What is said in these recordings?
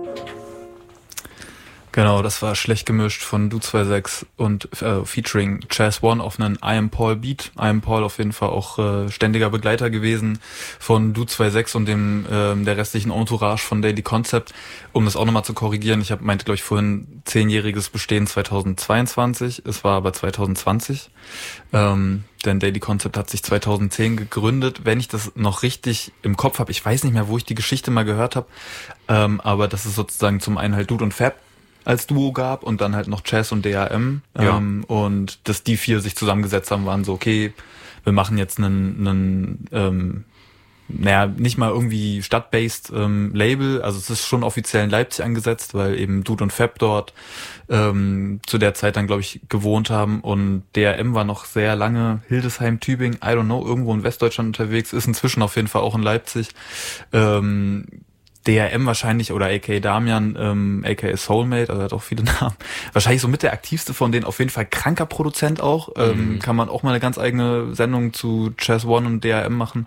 Genau, das war schlecht gemischt von Du26 und featuring Chaz One auf einen I Am Paul Beat. I Am Paul auf jeden Fall auch ständiger Begleiter gewesen von Du26 und dem der restlichen Entourage von Daily Concept. Um das auch nochmal zu korrigieren, ich meinte, glaube ich, vorhin 10-jähriges Bestehen 2022, es war aber 2020. Denn Daily Concept hat sich 2010 gegründet, wenn ich das noch richtig im Kopf habe. Ich weiß nicht mehr, wo ich die Geschichte mal gehört habe, aber das ist sozusagen zum einen halt Dude und Fab als Duo gab und dann halt noch Chaz und DAM. Und dass die vier sich zusammengesetzt haben, waren so, okay, wir machen jetzt einen nicht mal irgendwie stadtbased Label, also es ist schon offiziell in Leipzig angesetzt, weil eben Dude und Fab dort zu der Zeit dann, glaube ich, gewohnt haben und DAM war noch sehr lange Hildesheim, Tübingen, I don't know, irgendwo in Westdeutschland unterwegs, ist inzwischen auf jeden Fall auch in Leipzig. DRM wahrscheinlich oder aka Damian, aka Soulmate, also hat auch viele Namen. Wahrscheinlich so mit der aktivste von denen, auf jeden Fall kranker Produzent auch. Kann man auch mal eine ganz eigene Sendung zu Chaz One und DRM machen.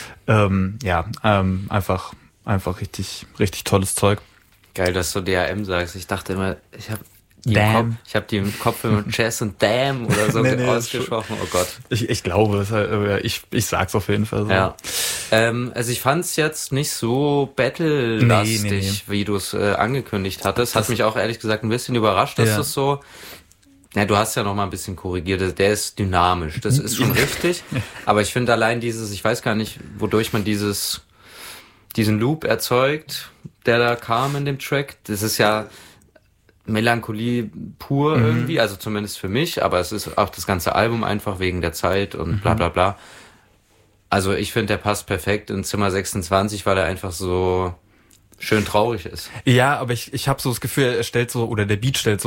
Einfach richtig, richtig tolles Zeug. Geil, dass du DRM sagst. Ich dachte immer, ich habe die im Kopf mit Chaz und Damn oder so ausgesprochen. Oh Gott. Ich glaube, ich sag's auf jeden Fall so. Ja. Also ich fand's jetzt nicht so battle-lastig, wie du es angekündigt hattest. Hat mich auch ehrlich gesagt ein bisschen überrascht, dass das so... Ja, du hast ja noch mal ein bisschen korrigiert. Der ist dynamisch. Das ist schon richtig. Aber ich finde allein ich weiß gar nicht, wodurch man diesen Loop erzeugt, der da kam in dem Track. Das ist ja Melancholie pur irgendwie, also zumindest für mich, aber es ist auch das ganze Album einfach wegen der Zeit und bla bla bla. Also ich finde, der passt perfekt in Zimmer 26, weil er einfach so schön traurig ist. Ja, aber ich habe so das Gefühl, er stellt so, oder der Beat stellt so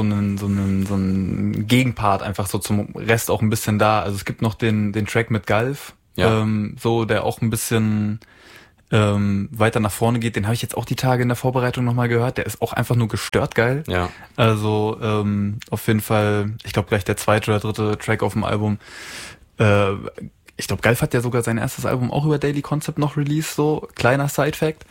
einen Gegenpart einfach so zum Rest auch ein bisschen dar. Also es gibt noch den Track mit Galf, der auch ein bisschen weiter nach vorne geht. Den habe ich jetzt auch die Tage in der Vorbereitung nochmal gehört. Der ist auch einfach nur gestört geil. Ja. Also auf jeden Fall, ich glaube gleich der zweite oder dritte Track auf dem Album. Ich glaube, Galf hat ja sogar sein erstes Album auch über Daily Concept noch released, so kleiner Side-Fact.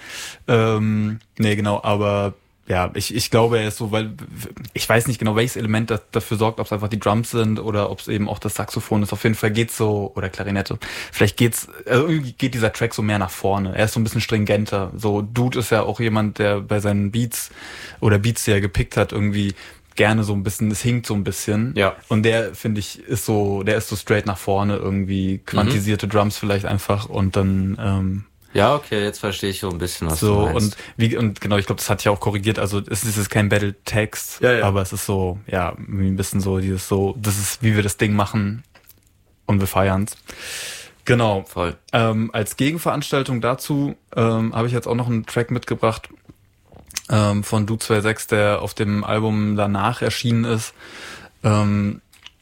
Genau, aber ja, ich glaube, er ist so, weil ich weiß nicht genau, welches Element dafür sorgt, ob es einfach die Drums sind oder ob es eben auch das Saxophon ist. Auf jeden Fall geht's so, oder Klarinette. Vielleicht irgendwie geht dieser Track so mehr nach vorne. Er ist so ein bisschen stringenter. So, Dude ist ja auch jemand, der bei seinen Beats, die er gepickt hat, irgendwie gerne so ein bisschen, es hinkt so ein bisschen. Ja. Und der, finde ich, ist so straight nach vorne, irgendwie quantisierte Drums vielleicht einfach und dann, ja, okay, jetzt verstehe ich so ein bisschen, was so, du meinst. Und genau, ich glaube, das hat ja auch korrigiert, also es ist kein Battle-Text, aber es ist so, ja, ein bisschen so dieses so, das ist, wie wir das Ding machen und wir feiern's. Genau. Voll. Als Gegenveranstaltung dazu habe ich jetzt auch noch einen Track mitgebracht von Du26, der auf dem Album danach erschienen ist. Und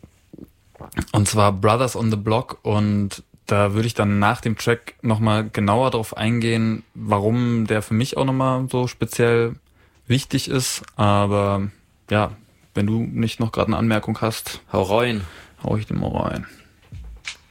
zwar Brothers on the Block, und da würde ich dann nach dem Track nochmal genauer drauf eingehen, warum der für mich auch nochmal so speziell wichtig ist. Aber ja, wenn du nicht noch gerade eine Anmerkung hast, Hau rein. hau ich den mal rein.